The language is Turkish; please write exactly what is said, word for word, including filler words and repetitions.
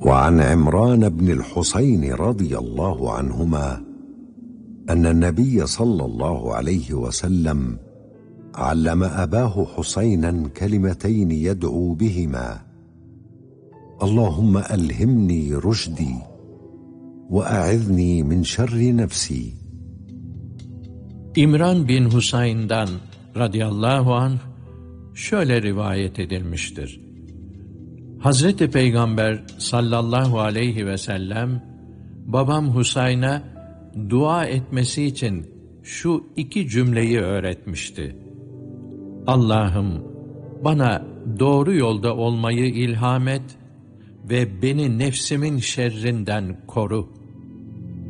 وعن عمران بن الحسين رضي الله عنهما أن النبي صلى الله عليه وسلم علم أباه حسينا كلمتين يدعو بهما: اللهم ألهمني رشدي وأعذني من شر نفسي. İmran bin Husayn'dan radıyallahu anh şöyle rivayet edilmiştir. Hazreti Peygamber sallallahu aleyhi ve sellem babam Husayn'a dua etmesi için şu iki cümleyi öğretmişti: Allah'ım bana doğru yolda olmayı ilham et ve beni nefsimin şerrinden koru.